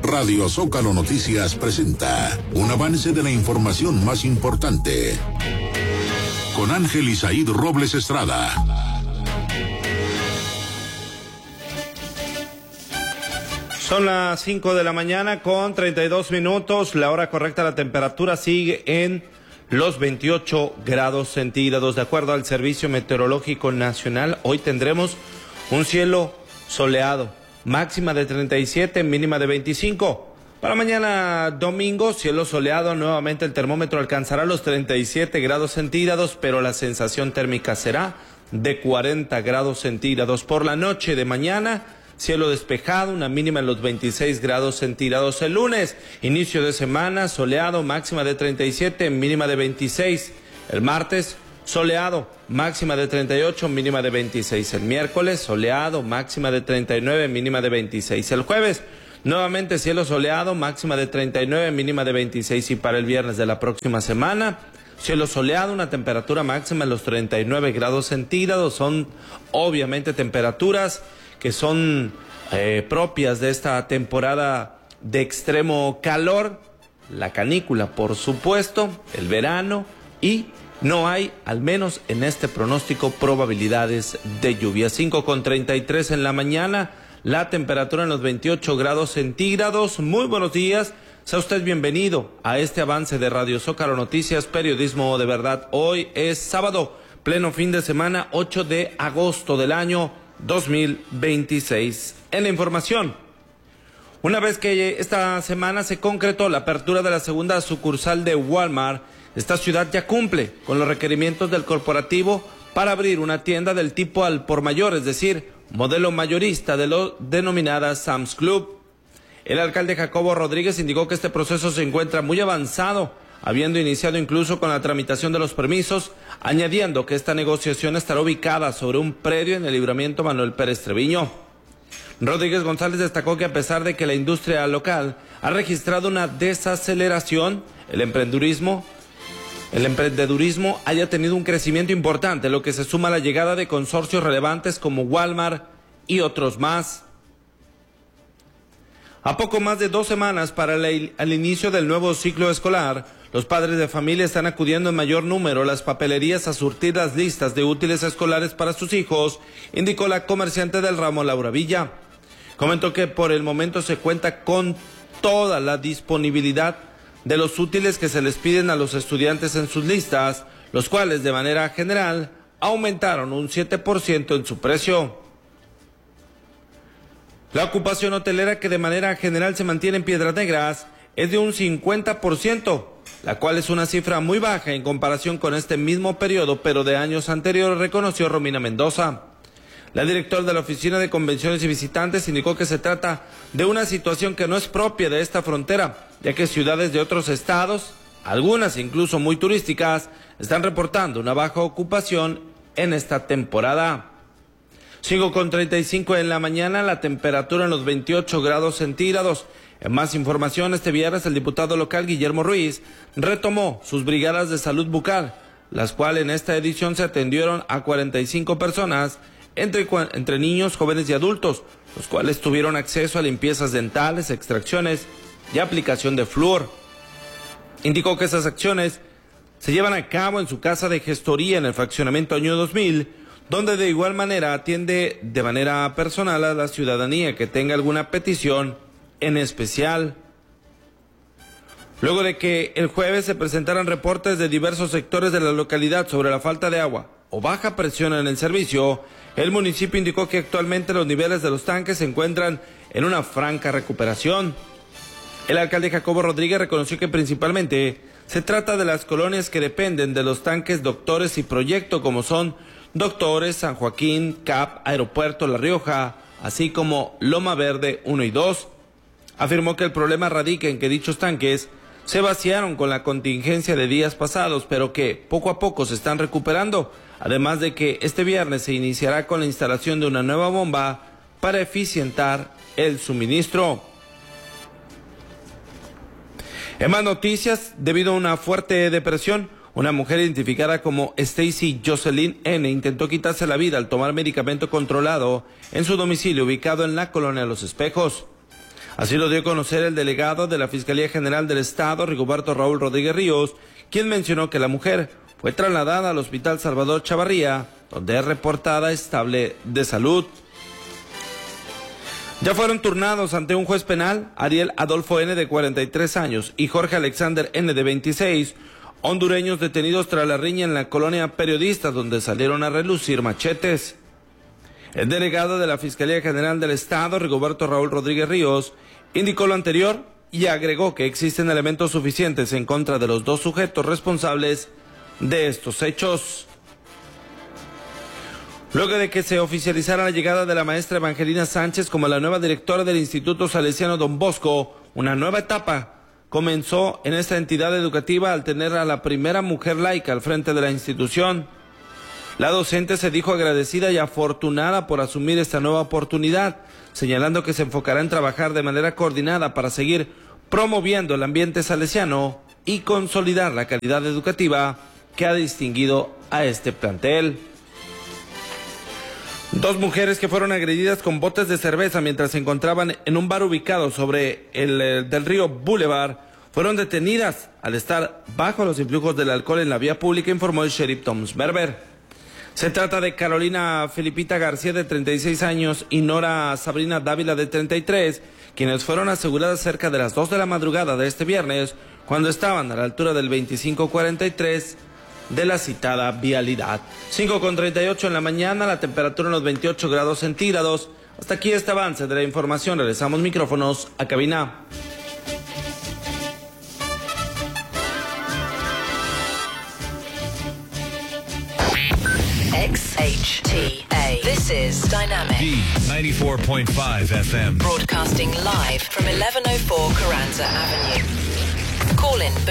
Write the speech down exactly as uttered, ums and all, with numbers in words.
Radio Zócalo Noticias presenta un avance de la información más importante. Con Ángel Isaíd Robles Estrada. Son las cinco de la mañana con treinta y dos minutos. La hora correcta, la temperatura sigue en los veintiocho grados centígrados. De acuerdo al Servicio Meteorológico Nacional, hoy tendremos un cielo soleado. Máxima de treinta y siete, mínima de veinticinco. Para mañana domingo, cielo soleado, nuevamente el termómetro alcanzará los treinta y siete grados centígrados, pero la sensación térmica será de cuarenta grados centígrados. Por la noche de mañana, cielo despejado, una mínima en los veintiséis grados centígrados. El lunes, inicio de semana, soleado, máxima de treinta y siete, mínima de veintiséis. El martes, soleado, máxima de treinta y ocho, mínima de veintiséis. El miércoles, soleado, máxima de treinta y nueve, mínima de veintiséis. El jueves, nuevamente cielo soleado, máxima de treinta y nueve, mínima de veintiséis. Y para el viernes de la próxima semana, cielo soleado, una temperatura máxima en los treinta y nueve grados centígrados. Son obviamente temperaturas que son eh, propias de esta temporada de extremo calor, la canícula por supuesto, el verano, y no hay, al menos en este pronóstico, probabilidades de lluvia. cinco con treinta y tres en la mañana, la temperatura en los veintiocho grados centígrados. Muy buenos días, sea usted bienvenido a este avance de Radio Zócalo Noticias, periodismo de verdad. Hoy es sábado, pleno fin de semana, ocho de agosto del año dos mil veintiséis. En la información, una vez que esta semana se concretó la apertura de la segunda sucursal de Walmart, esta ciudad ya cumple con los requerimientos del corporativo para abrir una tienda del tipo al por mayor, es decir, modelo mayorista de lo denominada Sam's Club. El alcalde Jacobo Rodríguez indicó que este proceso se encuentra muy avanzado, habiendo iniciado incluso con la tramitación de los permisos, añadiendo que esta negociación estará ubicada sobre un predio en el Libramiento Manuel Pérez Treviño. Rodríguez González destacó que a pesar de que la industria local ha registrado una desaceleración, el emprendedurismo, el emprendedurismo haya tenido un crecimiento importante, lo que se suma a la llegada de consorcios relevantes como Walmart y otros más. A poco más de dos semanas para el, el inicio del nuevo ciclo escolar, los padres de familia están acudiendo en mayor número a las papelerías a surtir las listas de útiles escolares para sus hijos, indicó la comerciante del ramo Laura Villa. Comentó que por el momento se cuenta con toda la disponibilidad de los útiles que se les piden a los estudiantes en sus listas, los cuales de manera general aumentaron un siete por ciento en su precio. La ocupación hotelera, que de manera general se mantiene en Piedras Negras, es de un cincuenta por ciento, la cual es una cifra muy baja en comparación con este mismo periodo, pero de años anteriores, reconoció Romina Mendoza. La directora de la Oficina de Convenciones y Visitantes indicó que se trata de una situación que no es propia de esta frontera, ya que ciudades de otros estados, algunas incluso muy turísticas, están reportando una baja ocupación en esta temporada. cinco con treinta y cinco en la mañana, la temperatura en los veintiocho grados centígrados. En más información, este viernes el diputado local Guillermo Ruiz retomó sus brigadas de salud bucal, las cuales en esta edición se atendieron a cuarenta y cinco personas, entre, entre niños, jóvenes y adultos, los cuales tuvieron acceso a limpiezas dentales, extracciones y aplicación de flúor. Indicó que esas acciones se llevan a cabo en su casa de gestoría en el fraccionamiento Año dos mil, donde de igual manera atiende de manera personal a la ciudadanía que tenga alguna petición en especial. Luego de que el jueves se presentaran reportes de diversos sectores de la localidad sobre la falta de agua o baja presión en el servicio, el municipio indicó que actualmente los niveles de los tanques se encuentran en una franca recuperación. El alcalde Jacobo Rodríguez reconoció que principalmente se trata de las colonias que dependen de los tanques Doctores y Proyecto, como son Doctores, San Joaquín, C A P, Aeropuerto La Rioja, así como Loma Verde uno y dos. Afirmó que el problema radica en que dichos tanques se vaciaron con la contingencia de días pasados, pero que poco a poco se están recuperando, además de que este viernes se iniciará con la instalación de una nueva bomba para eficientar el suministro. En más noticias, debido a una fuerte depresión, una mujer identificada como Stacy Jocelyn N. intentó quitarse la vida al tomar medicamento controlado en su domicilio ubicado en la colonia Los Espejos. Así lo dio a conocer el delegado de la Fiscalía General del Estado, Rigoberto Raúl Rodríguez Ríos, quien mencionó que la mujer fue trasladada al Hospital Salvador Chavarría, donde es reportada estable de salud. Ya fueron turnados ante un juez penal Ariel Adolfo N., de cuarenta y tres años, y Jorge Alexander N., de veintiséis, hondureños detenidos tras la riña en la colonia Periodistas, donde salieron a relucir machetes. El delegado de la Fiscalía General del Estado, Rigoberto Raúl Rodríguez Ríos, indicó lo anterior y agregó que existen elementos suficientes en contra de los dos sujetos responsables de estos hechos. Luego de que se oficializara la llegada de la maestra Evangelina Sánchez como la nueva directora del Instituto Salesiano Don Bosco, una nueva etapa comenzó en esta entidad educativa al tener a la primera mujer laica al frente de la institución. La docente se dijo agradecida y afortunada por asumir esta nueva oportunidad, señalando que se enfocará en trabajar de manera coordinada para seguir promoviendo el ambiente salesiano y consolidar la calidad educativa que ha distinguido a este plantel. Dos mujeres que fueron agredidas con botes de cerveza mientras se encontraban en un bar ubicado sobre el, el del río Boulevard fueron detenidas al estar bajo los influjos del alcohol en la vía pública, informó el sheriff Thomas Berber. Se trata de Carolina Felipita García, de treinta y seis años, y Nora Sabrina Dávila, de treinta y tres, quienes fueron aseguradas cerca de las dos de la madrugada de este viernes, cuando estaban a la altura del veinticinco cuarenta y tres de la citada vialidad. cinco con treinta y ocho en la mañana, la temperatura en los veintiocho grados centígrados. Hasta aquí este avance de la información. Regresamos micrófonos a cabina. X H T A. This is Dynamic. D ninety-four point five F M. Broadcasting live from eleven oh four Carranza Avenue. Call in.